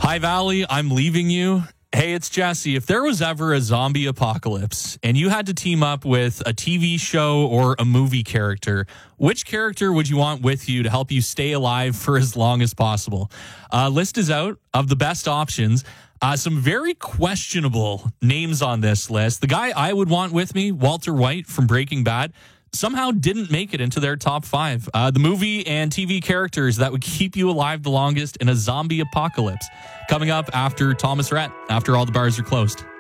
Hi, Valley. I'm leaving you. Hey, it's Jesse. If there was ever a zombie apocalypse and you had to team up with a TV show or a movie character, which character would you want with you to help you stay alive for as long as possible? List is out of the best options. Some very questionable names on this list. The guy I would want with me, Walter White from Breaking Bad, somehow didn't make it into their top 5. The movie and TV characters that would keep you alive the longest in a zombie apocalypse. Coming up after Thomas Rhett, after all the bars are closed.